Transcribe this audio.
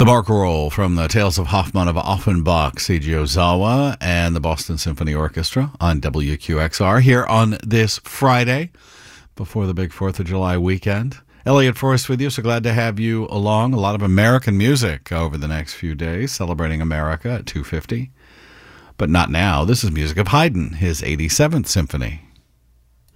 The barcarolle from the Tales of Hoffmann of Offenbach, Seiji Ozawa, and the Boston Symphony Orchestra on WQXR here on this Friday before the big 4th of July weekend. Elliot Forrest with you, so glad to have you along. A lot of American music over the next few days, celebrating America at 2:50. But not now. This is music of Haydn, his 87th Symphony.